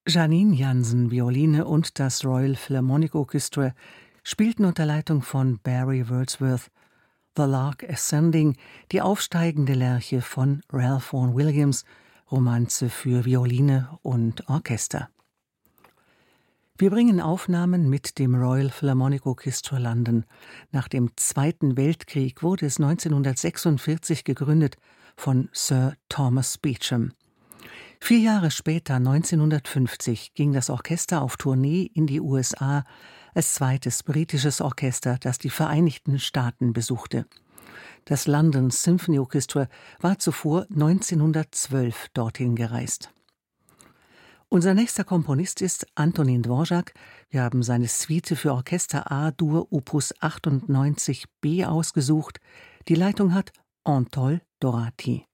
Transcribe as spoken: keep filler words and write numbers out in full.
Janine Jansen, Violine und das Royal Philharmonic Orchestra spielten unter Leitung von Barry Wordsworth The Lark Ascending, die aufsteigende Lerche von Ralph Vaughan Williams, Romanze für Violine und Orchester. Wir bringen Aufnahmen mit dem Royal Philharmonic Orchestra London. Nach dem Zweiten Weltkrieg wurde es neunzehnhundertsechsundvierzig gegründet von Sir Thomas Beecham. Vier Jahre später, neunzehnhundertfünfzig, ging das Orchester auf Tournee in die U S A als zweites britisches Orchester, das die Vereinigten Staaten besuchte. Das London Symphony Orchestra war zuvor neunzehnhundertzwölf dorthin gereist. Unser nächster Komponist ist Antonin Dvorak. Wir haben seine Suite für Orchester A-Dur Opus achtundneunzig b ausgesucht. Die Leitung hat Anatol Dorati.